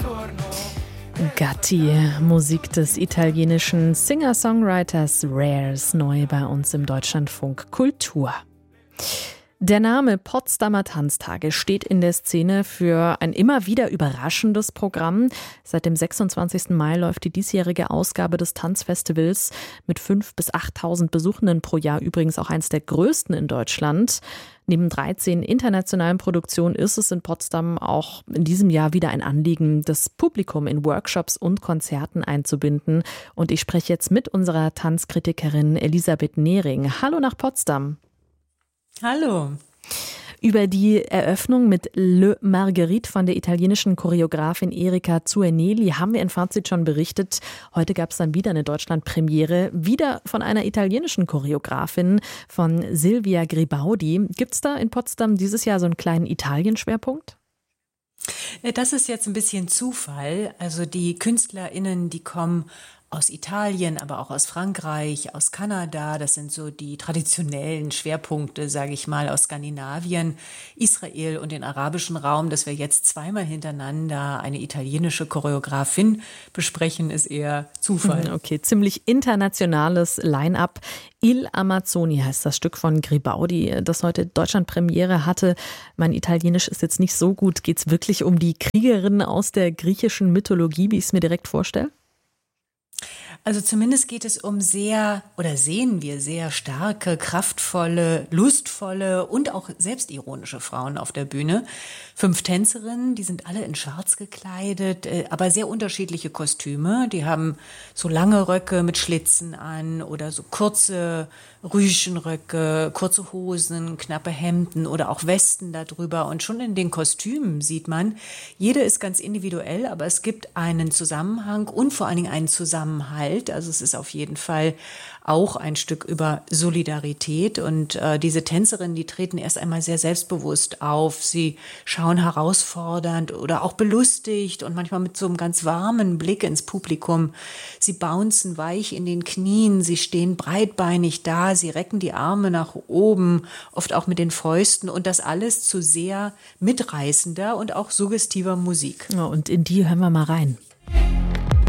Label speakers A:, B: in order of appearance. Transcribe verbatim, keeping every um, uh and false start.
A: Gatti, Musik des italienischen Singer-Songwriters Rares, neu bei uns im Deutschlandfunk Kultur. Der Name Potsdamer Tanztage steht in der Szene für ein immer wieder überraschendes Programm. Seit dem sechsundzwanzigsten Mai läuft die diesjährige Ausgabe des Tanzfestivals mit fünftausend bis achttausend Besuchenden pro Jahr, übrigens auch eines der größten in Deutschland. Neben dreizehn internationalen Produktionen ist es in Potsdam auch in diesem Jahr wieder ein Anliegen, das Publikum in Workshops und Konzerten einzubinden. Und ich spreche jetzt mit unserer Tanzkritikerin Elisabeth Nehring. Hallo nach Potsdam.
B: Hallo.
A: Über die Eröffnung mit Le Marguerite von der italienischen Choreografin Erika Zuerneli haben wir in Fazit schon berichtet. Heute gab es dann wieder eine Deutschlandpremiere, wieder von einer italienischen Choreografin, von Silvia Gribaudi. Gibt es da in Potsdam dieses Jahr so einen kleinen Italien-Schwerpunkt?
B: Das ist jetzt ein bisschen Zufall. Also die KünstlerInnen, die kommen aus Italien, aber auch aus Frankreich, aus Kanada. Das sind so die traditionellen Schwerpunkte, sage ich mal, aus Skandinavien, Israel und den arabischen Raum. Dass wir jetzt zweimal hintereinander eine italienische Choreografin besprechen, ist eher Zufall.
A: Okay, ziemlich internationales Line-up. Il Amazzoni heißt das Stück von Gribaudi, das heute Deutschlandpremiere hatte. Mein Italienisch ist jetzt nicht so gut. Geht es wirklich um die Kriegerin aus der griechischen Mythologie, wie ich es mir direkt vorstelle?
B: Also zumindest geht es um sehr, oder sehen wir sehr starke, kraftvolle, lustvolle und auch selbstironische Frauen auf der Bühne. Fünf Tänzerinnen, die sind alle in Schwarz gekleidet, aber sehr unterschiedliche Kostüme. Die haben so lange Röcke mit Schlitzen an oder so kurze Rüschenröcke, kurze Hosen, knappe Hemden oder auch Westen darüber. Und schon in den Kostümen sieht man, jede ist ganz individuell, aber es gibt einen Zusammenhang und vor allen Dingen einen Zusammenhalt. Also es ist auf jeden Fall auch ein Stück über Solidarität. Und äh, diese Tänzerinnen, die treten erst einmal sehr selbstbewusst auf. Sie schauen herausfordernd oder auch belustigt und manchmal mit so einem ganz warmen Blick ins Publikum. Sie bouncen weich in den Knien, sie stehen breitbeinig da, sie recken die Arme nach oben, oft auch mit den Fäusten und das alles zu sehr mitreißender und auch suggestiver Musik.
A: Ja, und in die hören wir mal rein.